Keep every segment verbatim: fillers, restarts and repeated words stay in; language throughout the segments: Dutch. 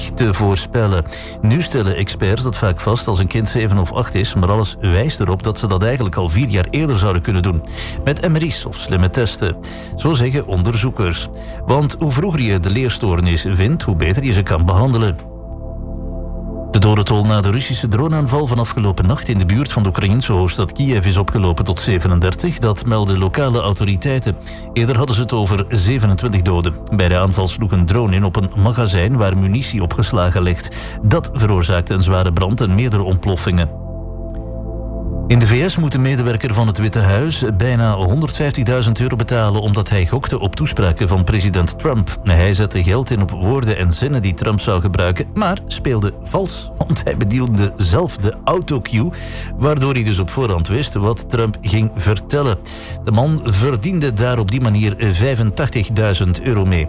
niet te voorspellen. Nu stellen experts dat vaak vast als een kind zeven of acht is, maar alles wijst erop dat ze dat eigenlijk al vier jaar eerder zouden kunnen doen. Met M R I's of slimme testen. Zo zeggen onderzoekers. Want hoe vroeger je de leerstoornis vindt, hoe beter je ze kan behandelen. De dodentol na de Russische droneaanval van afgelopen nacht in de buurt van de Oekraïense hoofdstad Kiev is opgelopen tot zevenendertig. Dat melden lokale autoriteiten. Eerder hadden ze het over zevenentwintig doden. Bij de aanval sloeg een drone in op een magazijn waar munitie opgeslagen ligt. Dat veroorzaakte een zware brand en meerdere ontploffingen. In de V S moet een medewerker van het Witte Huis bijna honderdvijftigduizend euro betalen omdat hij gokte op toespraken van president Trump. Hij zette geld in op woorden en zinnen die Trump zou gebruiken, maar speelde vals, want hij bediende zelf de autocue, waardoor hij dus op voorhand wist wat Trump ging vertellen. De man verdiende daar op die manier vijfentachtigduizend euro mee.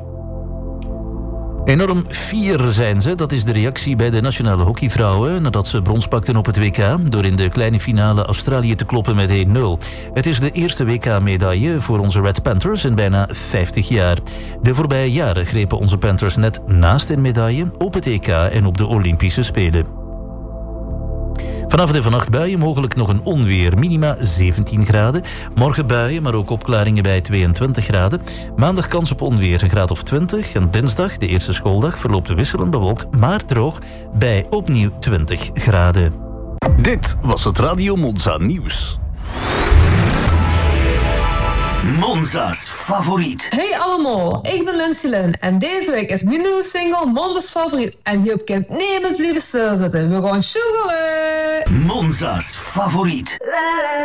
Enorm fier zijn ze, dat is de reactie bij de nationale hockeyvrouwen nadat ze brons pakten op het W K door in de kleine finale Australië te kloppen met één nul. Het is de eerste W K-medaille voor onze Red Panthers in bijna vijftig jaar. De voorbije jaren grepen onze Panthers net naast een medaille op het E K en op de Olympische Spelen. Vanavond en vannacht buien, mogelijk nog een onweer. Minima zeventien graden. Morgen buien, maar ook opklaringen bij tweeëntwintig graden. Maandag kans op onweer, een graad of twintig. En dinsdag, de eerste schooldag, verloopt wisselend bewolkt, maar droog bij opnieuw twintig graden. Dit was het Radio Monza Nieuws. Monza's favoriet. Hey allemaal, ik ben Lindsay Lynn en deze week is mijn nieuwe single Monza's favoriet. En je kunt niet eens blijven stilzitten. We gaan sjoegelen. Monza's favoriet.